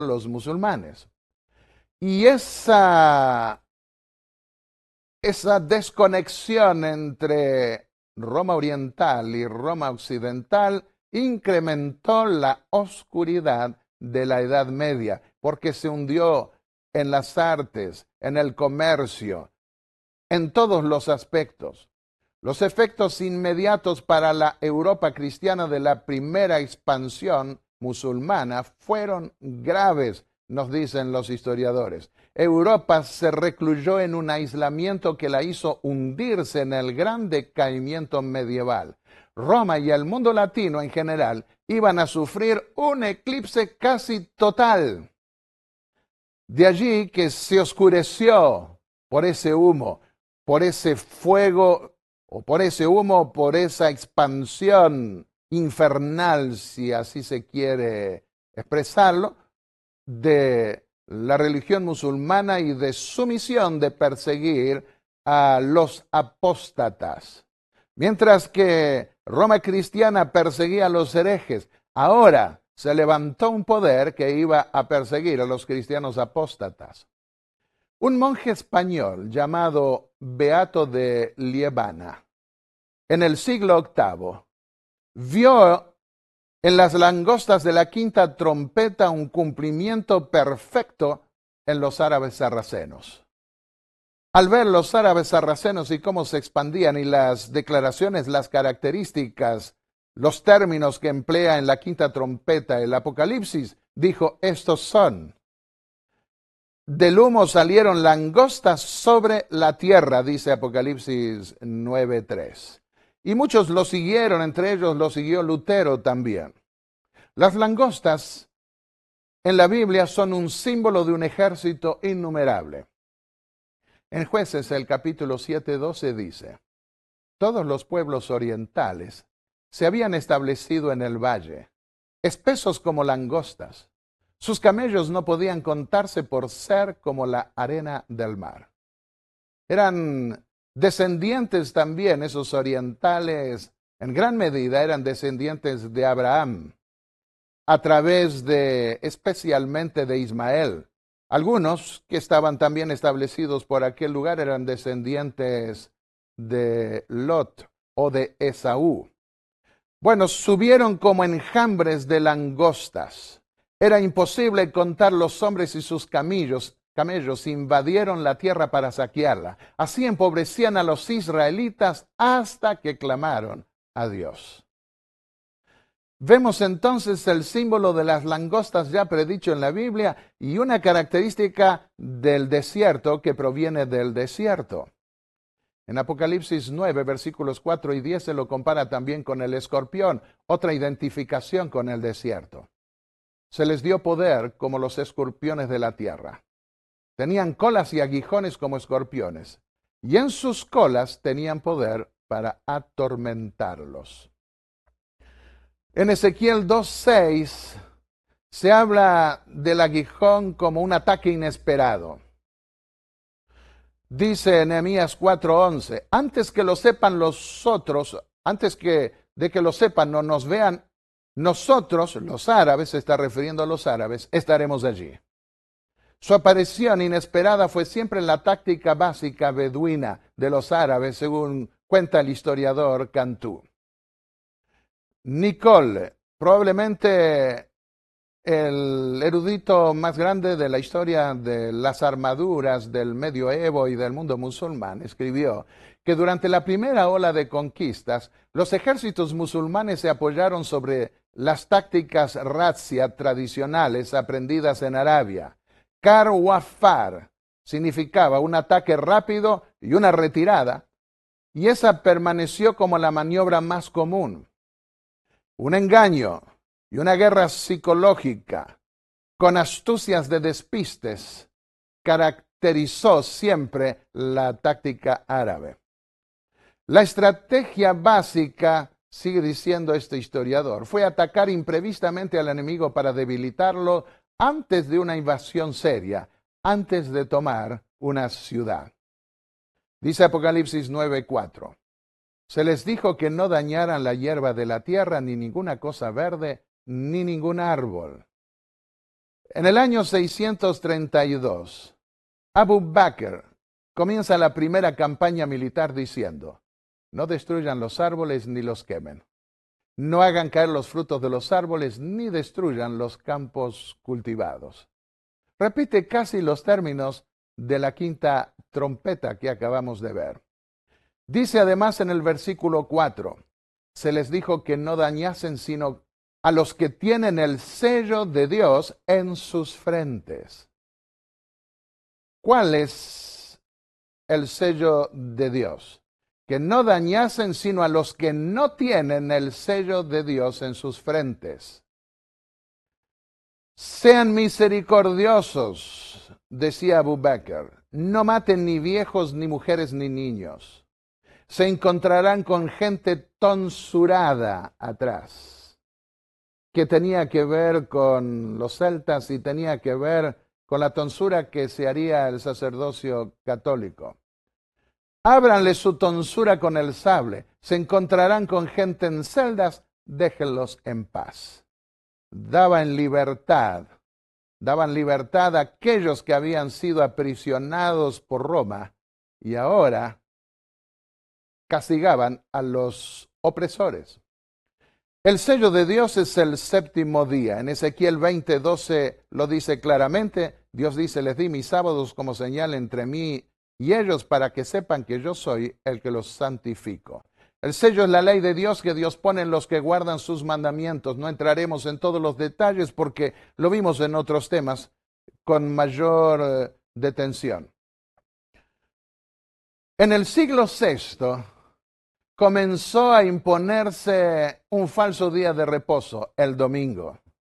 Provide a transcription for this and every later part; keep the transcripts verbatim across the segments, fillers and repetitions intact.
los musulmanes. Y esa, esa desconexión entre Roma oriental y Roma occidental incrementó la oscuridad de la Edad Media, porque se hundió en las artes, en el comercio, en todos los aspectos. Los efectos inmediatos para la Europa cristiana de la primera expansión musulmana fueron graves, nos dicen los historiadores. Europa se recluyó en un aislamiento que la hizo hundirse en el gran decaimiento medieval. Roma y el mundo latino en general iban a sufrir un eclipse casi total. De allí que se oscureció por ese humo, por ese fuego, o por ese humo, por esa expansión infernal, si así se quiere expresarlo, de la religión musulmana y de su misión de perseguir a los apóstatas. Mientras que Roma cristiana perseguía a los herejes, ahora se levantó un poder que iba a perseguir a los cristianos apóstatas. Un monje español llamado Beato de Liébana, en el siglo octavo, vio en las langostas de la quinta trompeta un cumplimiento perfecto en los árabes sarracenos. Al ver los árabes sarracenos y cómo se expandían y las declaraciones, las características, los términos que emplea en la quinta trompeta el Apocalipsis, dijo, estos son. Del humo salieron langostas sobre la tierra, dice Apocalipsis nueve tres. Y muchos lo siguieron, entre ellos lo siguió Lutero también. Las langostas en la Biblia son un símbolo de un ejército innumerable. En Jueces, el capítulo siete doce dice, todos los pueblos orientales se habían establecido en el valle, espesos como langostas. Sus camellos no podían contarse por ser como la arena del mar. Eran descendientes también, esos orientales, en gran medida eran descendientes de Abraham, a través de, especialmente de Ismael. Algunos que estaban también establecidos por aquel lugar eran descendientes de Lot o de Esaú. Bueno, subieron como enjambres de langostas. Era imposible contar los hombres y sus camellos. Camellos invadieron la tierra para saquearla. Así empobrecían a los israelitas hasta que clamaron a Dios. Vemos entonces el símbolo de las langostas ya predicho en la Biblia y una característica del desierto que proviene del desierto. En Apocalipsis nueve, versículos cuatro y diez se lo compara también con el escorpión, otra identificación con el desierto. Se les dio poder como los escorpiones de la tierra. Tenían colas y aguijones como escorpiones, y en sus colas tenían poder para atormentarlos. En Ezequiel dos seis se habla del aguijón como un ataque inesperado. Dice Nehemías cuatro once, antes que lo sepan los otros, antes que, de que lo sepan o nos vean, nosotros, los árabes, se está refiriendo a los árabes, estaremos allí. Su aparición inesperada fue siempre la táctica básica beduina de los árabes, según cuenta el historiador Cantú. Nicole, probablemente el erudito más grande de la historia de las armaduras del medioevo y del mundo musulmán, escribió que durante la primera ola de conquistas, los ejércitos musulmanes se apoyaron sobre las tácticas razzia tradicionales aprendidas en Arabia. Kar-Wafar significaba un ataque rápido y una retirada, y esa permaneció como la maniobra más común. Un engaño y una guerra psicológica con astucias de despistes caracterizó siempre la táctica árabe. La estrategia básica, sigue diciendo este historiador, fue atacar imprevistamente al enemigo para debilitarlo antes de una invasión seria, antes de tomar una ciudad. Dice Apocalipsis nueve cuatro. Se les dijo que no dañaran la hierba de la tierra, ni ninguna cosa verde, ni ningún árbol. En el año seiscientos treinta y dos, Abu Bakr comienza la primera campaña militar diciendo: no destruyan los árboles ni los quemen. No hagan caer los frutos de los árboles ni destruyan los campos cultivados. Repite casi los términos de la quinta trompeta que acabamos de ver. Dice además en el versículo cuatro, se les dijo que no dañasen sino a los que tienen el sello de Dios en sus frentes. ¿Cuál es el sello de Dios? Que no dañasen sino a los que no tienen el sello de Dios en sus frentes. Sean misericordiosos, decía Abu Bakr, no maten ni viejos, ni mujeres, ni niños. Se encontrarán con gente tonsurada atrás, que tenía que ver con los celtas y tenía que ver con la tonsura que se haría el sacerdocio católico. Ábranle su tonsura con el sable, se encontrarán con gente en celdas, déjenlos en paz. Daban libertad, daban libertad a aquellos que habían sido aprisionados por Roma y ahora castigaban a los opresores. El sello de Dios es el séptimo día. En Ezequiel veinte doce lo dice claramente. Dios dice, les di mis sábados como señal entre mí y ellos para que sepan que yo soy el que los santifico. El sello es la ley de Dios que Dios pone en los que guardan sus mandamientos. No entraremos en todos los detalles porque lo vimos en otros temas con mayor eh, detención. En el siglo sexto comenzó a imponerse un falso día de reposo, el domingo.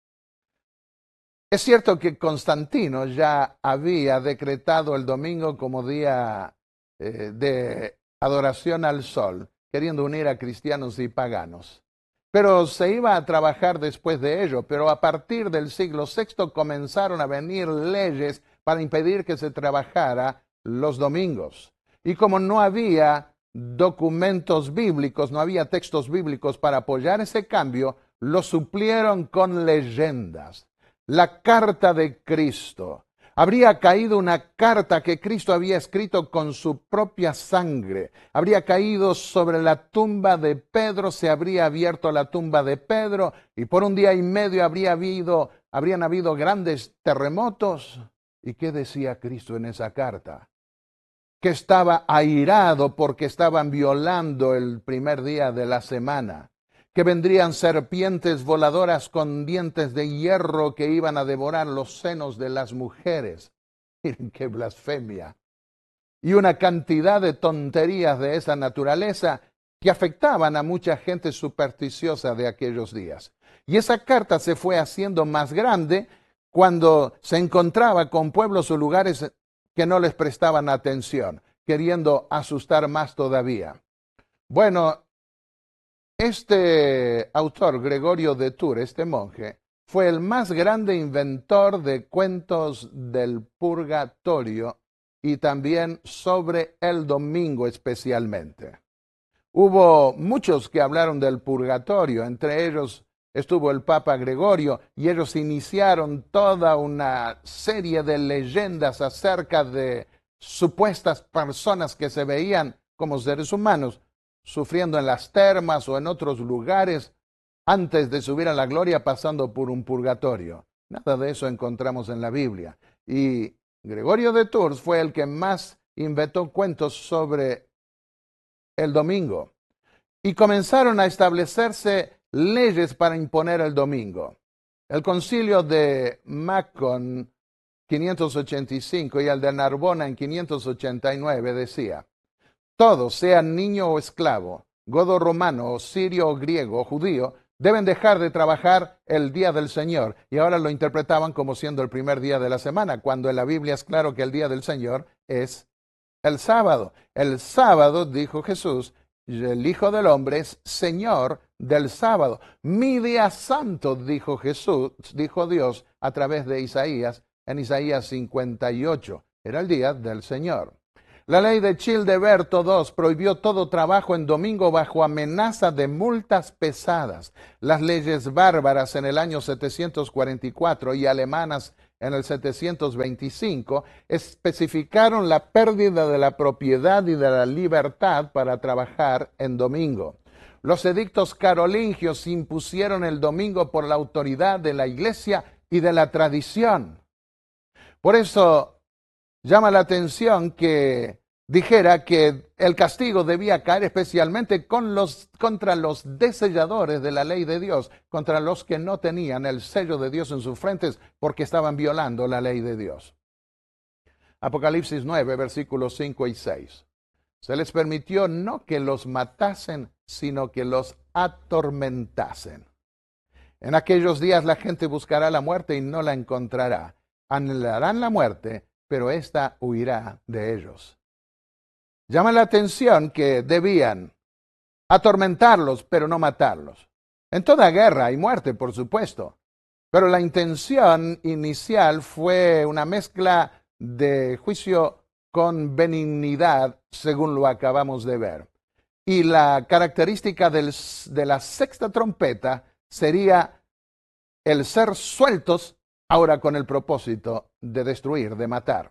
Es cierto que Constantino ya había decretado el domingo como día eh, de adoración al sol, queriendo unir a cristianos y paganos. Pero se iba a trabajar después de ello, pero a partir del siglo sexto comenzaron a venir leyes para impedir que se trabajara los domingos. Y como no había documentos bíblicos, no había textos bíblicos para apoyar ese cambio, lo suplieron con leyendas. La carta de Cristo. Habría caído una carta que Cristo había escrito con su propia sangre. Habría caído sobre la tumba de Pedro, se habría abierto la tumba de Pedro y por un día y medio habría habido, habrían habido grandes terremotos. ¿Y qué decía Cristo en esa carta? Que estaba airado porque estaban violando el primer día de la semana, que vendrían serpientes voladoras con dientes de hierro que iban a devorar los senos de las mujeres. Miren qué blasfemia. Y una cantidad de tonterías de esa naturaleza que afectaban a mucha gente supersticiosa de aquellos días. Y esa carta se fue haciendo más grande cuando se encontraba con pueblos o lugares que no les prestaban atención, queriendo asustar más todavía. Bueno, este autor, Gregorio de Tours, este monje, fue el más grande inventor de cuentos del purgatorio y también sobre el domingo especialmente. Hubo muchos que hablaron del purgatorio, entre ellos estuvo el Papa Gregorio, y ellos iniciaron toda una serie de leyendas acerca de supuestas personas que se veían como seres humanos, sufriendo en las termas o en otros lugares, antes de subir a la gloria pasando por un purgatorio. Nada de eso encontramos en la Biblia. Y Gregorio de Tours fue el que más inventó cuentos sobre el domingo. Y comenzaron a establecerse leyes para imponer el domingo. El concilio de Macon quinientos ochenta y cinco y el de Narbona en quinientos ochenta y nueve decía: todos, sean niño o esclavo, godo romano o sirio o griego o judío, deben dejar de trabajar el día del Señor. Y ahora lo interpretaban como siendo el primer día de la semana, cuando en la Biblia es claro que el día del Señor es el sábado. El sábado, dijo Jesús, el Hijo del Hombre es Señor del sábado. Mi día santo, dijo Jesús, dijo Dios a través de Isaías, en Isaías cincuenta y ocho. Era el día del Señor. La ley de Childebert dos prohibió todo trabajo en domingo bajo amenaza de multas pesadas. Las leyes bárbaras en el año setecientos cuarenta y cuatro y alemanas en el setecientos veinticinco especificaron la pérdida de la propiedad y de la libertad para trabajar en domingo. Los edictos carolingios impusieron el domingo por la autoridad de la Iglesia y de la tradición. Por eso llama la atención que dijera que el castigo debía caer especialmente con los, contra los deselladores de la ley de Dios, contra los que no tenían el sello de Dios en sus frentes porque estaban violando la ley de Dios. Apocalipsis nueve, versículos cinco y seis. Se les permitió no que los matasen, sino que los atormentasen. En aquellos días la gente buscará la muerte y no la encontrará. Anhelarán la muerte, pero ésta huirá de ellos. Llama la atención que debían atormentarlos, pero no matarlos. En toda guerra hay muerte, por supuesto, pero la intención inicial fue una mezcla de juicio con benignidad, según lo acabamos de ver. Y la característica del, de la sexta trompeta sería el ser sueltos ahora con el propósito de destruir, de matar.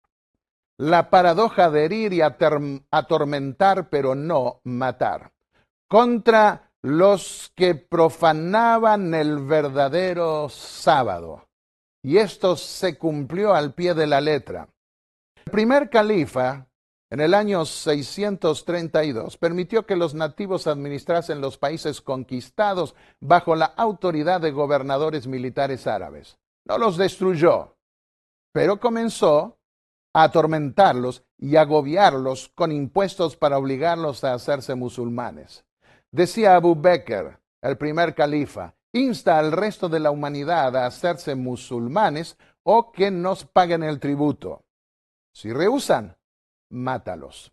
La paradoja de herir y atormentar, pero no matar. Contra los que profanaban el verdadero sábado. Y esto se cumplió al pie de la letra. El primer califa, en el año seiscientos treinta y dos, permitió que los nativos administrasen los países conquistados bajo la autoridad de gobernadores militares árabes. No los destruyó, pero comenzó a atormentarlos y agobiarlos con impuestos para obligarlos a hacerse musulmanes. Decía Abu Bakr, el primer califa, insta al resto de la humanidad a hacerse musulmanes o que nos paguen el tributo. Si rehúsan, mátalos.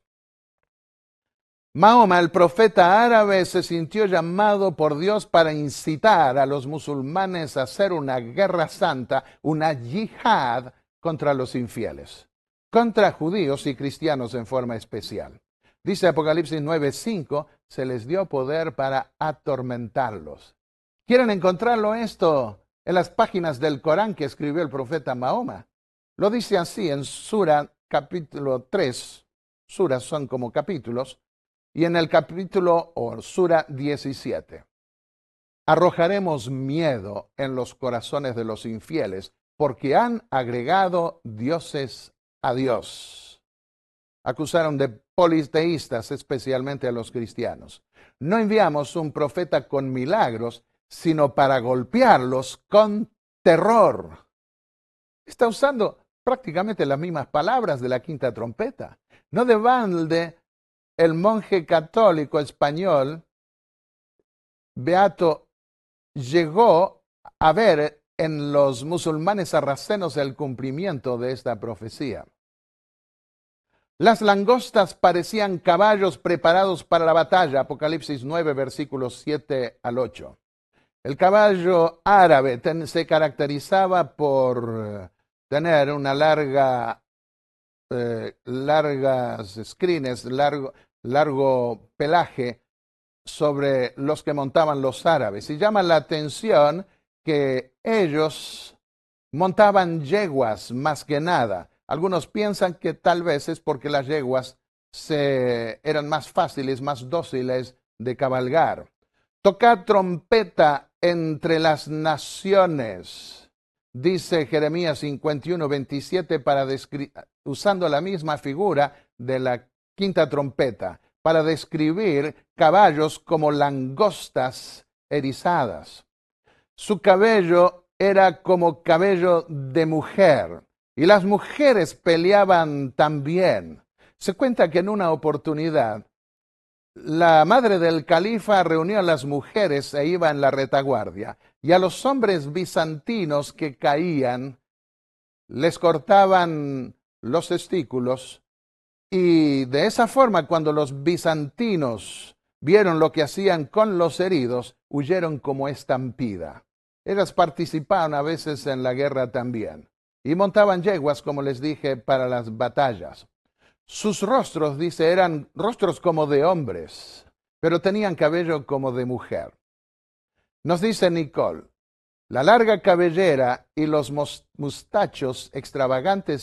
Mahoma, el profeta árabe, se sintió llamado por Dios para incitar a los musulmanes a hacer una guerra santa, una yihad contra los infieles, contra judíos y cristianos en forma especial. Dice Apocalipsis nueve cinco, se les dio poder para atormentarlos. ¿Quieren encontrarlo esto en las páginas del Corán que escribió el profeta Mahoma? Lo dice así en Sura capítulo tres, suras son como capítulos, y en el capítulo o Sura diecisiete. Arrojaremos miedo en los corazones de los infieles, porque han agregado dioses a Dios. Acusaron de politeístas, especialmente a los cristianos. No enviamos un profeta con milagros, sino para golpearlos con terror. Está usando prácticamente las mismas palabras de la quinta trompeta. No de balde, el monje católico español, Beato, llegó a ver en los musulmanes sarracenos el cumplimiento de esta profecía. Las langostas parecían caballos preparados para la batalla, Apocalipsis nueve, versículos siete al ocho. El caballo árabe ten, se caracterizaba por tener una larga, eh, largas crines, largo, largo pelaje sobre los que montaban los árabes. Y llama la atención que ellos montaban yeguas más que nada. Algunos piensan que tal vez es porque las yeguas se, eran más fáciles, más dóciles de cabalgar. Tocad trompeta entre las naciones, dice Jeremías cincuenta y uno, veintisiete, para usando la misma figura de la quinta trompeta, para describir caballos como langostas erizadas. Su cabello era como cabello de mujer, y las mujeres peleaban también. Se cuenta que en una oportunidad, la madre del califa reunió a las mujeres e iba en la retaguardia, y a los hombres bizantinos que caían, les cortaban los testículos, y de esa forma, cuando los bizantinos vieron lo que hacían con los heridos, huyeron como estampida. Ellas participaban a veces en la guerra también, y montaban yeguas, como les dije, para las batallas. Sus rostros, dice, eran rostros como de hombres, pero tenían cabello como de mujer. Nos dice Nicole, la larga cabellera y los mostachos extravagantes